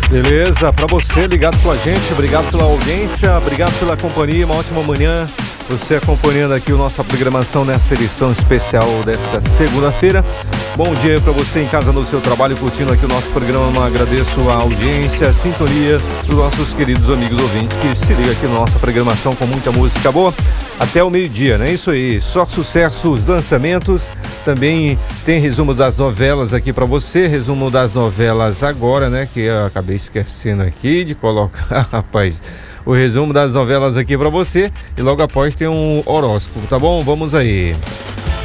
Beleza, para você ligado com a gente, obrigado pela audiência, obrigado pela companhia, uma ótima manhã. Você acompanhando aqui a nossa programação nessa edição especial desta segunda-feira. Bom dia para você em casa, no seu trabalho, curtindo aqui o nosso programa. Agradeço a audiência, a sintonia dos nossos queridos amigos ouvintes que se ligam aqui na nossa programação com muita música boa até o meio-dia, né? Isso aí, só sucessos, lançamentos. Também tem resumo das novelas aqui para você, resumo das novelas agora, né? Que eu acabei esquecendo aqui de colocar, rapaz, o resumo das novelas aqui para você e logo após tem um horóscopo, tá bom? Vamos aí.